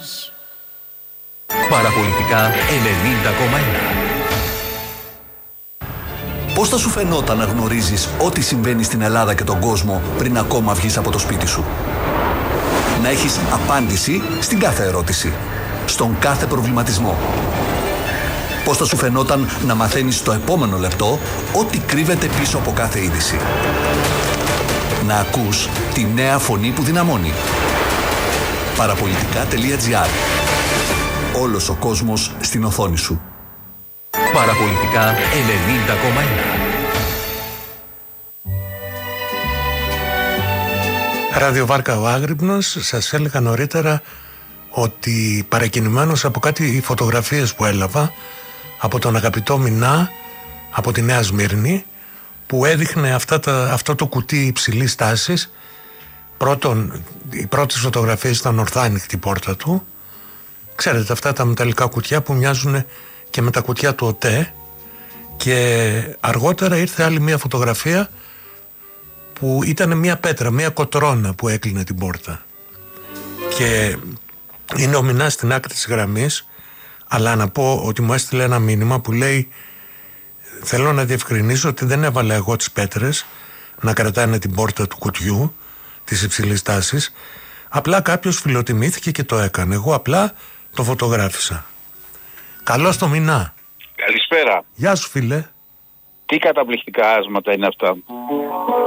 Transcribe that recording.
Παραπολιτικά 90,1. Πώς θα σου φαινόταν να γνωρίζεις ό,τι συμβαίνει στην Ελλάδα και τον κόσμο πριν ακόμα βγεις από το σπίτι σου? Να έχεις απάντηση στην κάθε ερώτηση, στον κάθε προβληματισμό. Πώς θα σου φαινόταν να μαθαίνεις στο επόμενο λεπτό ό,τι κρύβεται πίσω από κάθε είδηση? Να ακούς τη νέα φωνή που δυναμώνει. Παραπολιτικά.gr. Όλος ο κόσμος στην οθόνη σου. Παραπολιτικά 90,1. Ράδιο Βάρκα ο Άγρυπνος. Σας έλεγα νωρίτερα ότι παρακινημένος από κάτι φωτογραφίες που έλαβα από τον αγαπητό Μινά από τη Νέα Σμύρνη, που έδειχνε αυτό το κουτί υψηλής τάσης. Πρώτον, οι πρώτες φωτογραφίες ήταν ορθά ανοιχτή πόρτα του. Ξέρετε, αυτά τα μεταλλικά κουτιά που μοιάζουν και με τα κουτιά του ΟΤΕ. Και αργότερα ήρθε άλλη μια φωτογραφία που ήταν μια πέτρα, μια κοτρόνα που έκλεινε την πόρτα. Και είναι ο Μινάς στην άκρη της γραμμής, αλλά να πω ότι μου έστειλε ένα μήνυμα που λέει: θέλω να διευκρινίσω ότι δεν έβαλα εγώ τις πέτρες να κρατάνε την πόρτα του κουτιού της υψηλής τάσης. Απλά κάποιος φιλοτιμήθηκε και το έκανε. Εγώ απλά το φωτογράφησα. Καλώς το Μινά. Καλησπέρα. Γεια σου φίλε. Τι καταπληκτικά άσματα είναι αυτά.